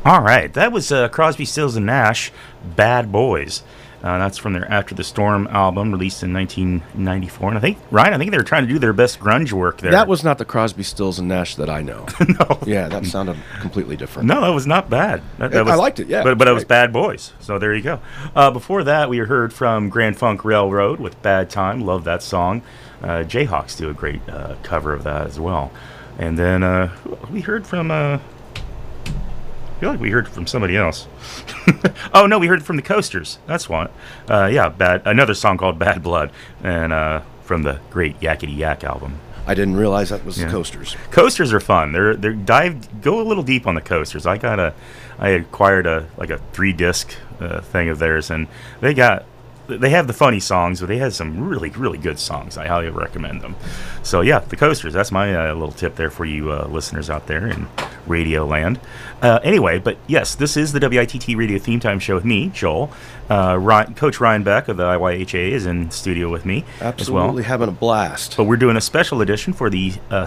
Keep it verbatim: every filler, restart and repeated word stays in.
All right, that was uh, Crosby, Stills and Nash, "Bad Boys." Uh, that's from their After the Storm album, released in nineteen ninety-four. And I think, Ryan, I think they were trying to do their best grunge work there. That was not the Crosby, Stills and Nash that I know. No. Yeah, that sounded completely different. No, that was not bad. That, that was, I liked it, yeah. But, but it was Right. Bad Boys. So there you go. Uh, before that, we heard from Grand Funk Railroad with "Bad Time." Love that song. Uh, Jayhawks do a great uh, cover of that as well. And then uh, we heard from... Uh, I feel like we heard from somebody else. Oh, no, we heard from the Coasters. That's one. Uh, yeah, bad. Another song called "Bad Blood," and uh, from the great Yakety Yak album. I didn't realize that was Yeah. the Coasters. Coasters are fun. They're they're dive go a little deep on the Coasters. I got a I acquired a like a three disc uh, thing of theirs, and they got they have the funny songs, but they have some really really good songs. I highly recommend them. So yeah, the Coasters. That's my uh, little tip there for you uh, listeners out there in Radio Land. Uh, anyway, but yes, this is the W I T T Radio Theme Time Show with me, Joel. Uh, Ryan, Coach Ryan Beck of the I Y H A is in studio with me Absolutely as well. having a blast. But we're doing a special edition for the uh,